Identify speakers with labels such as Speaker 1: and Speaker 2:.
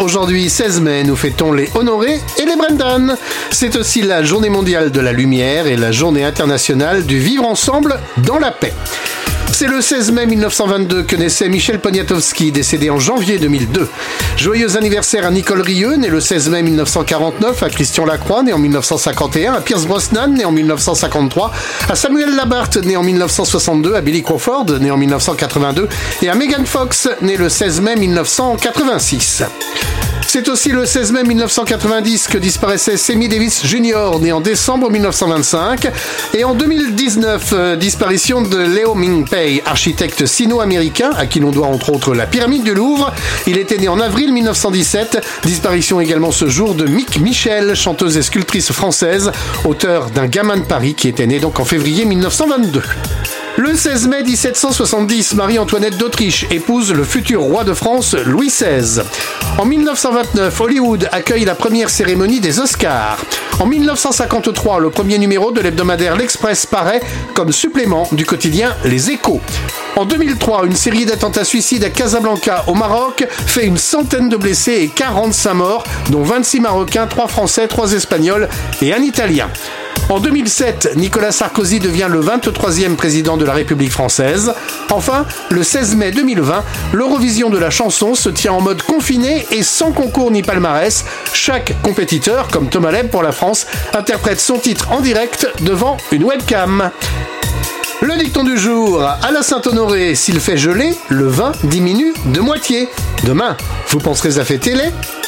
Speaker 1: Aujourd'hui, 16 mai, nous fêtons les Honoré et les Brendan. C'est aussi la journée mondiale de la lumière et la journée internationale du vivre ensemble dans la paix. C'est le 16 mai 1922 que naissait Michel Poniatowski, décédé en janvier 2002. Joyeux anniversaire à Nicole Rieu, né le 16 mai 1949, à Christian Lacroix, né en 1951, à Pierce Brosnan, né en 1953, à Samuel Labarthe, né en 1962, à Billy Crawford, né en 1982, et à Megan Fox, né le 16 mai 1986. C'est aussi le 16 mai 1990 que disparaissait Sammy Davis Jr., né en décembre 1925. Et en 2019, disparition de Leo Ming-pei, architecte sino-américain, à qui l'on doit entre autres la pyramide du Louvre. Il était né en avril 1917. Disparition également ce jour de Mick Michel, chanteuse et sculptrice française, auteure d'un Gamin de Paris, qui était né donc en février 1922. Le 16 mai 1770, Marie-Antoinette d'Autriche épouse le futur roi de France Louis XVI. En 1929, Hollywood accueille la première cérémonie des Oscars. En 1953, le premier numéro de l'hebdomadaire L'Express paraît comme supplément du quotidien Les Échos. En 2003, une série d'attentats suicides à Casablanca, au Maroc, fait une centaine de blessés et 45 morts, dont 26 Marocains, 3 Français, 3 Espagnols et un Italien. En 2007, Nicolas Sarkozy devient le 23e président de la République française. Enfin, le 16 mai 2020, l'Eurovision de la chanson se tient en mode confiné et sans concours ni palmarès. Chaque compétiteur, comme Thomas Leb pour la France, interprète son titre en direct devant une webcam. Le dicton du jour, à la Saint-Honoré, s'il fait geler, le vin diminue de moitié. Demain, vous penserez à fêter les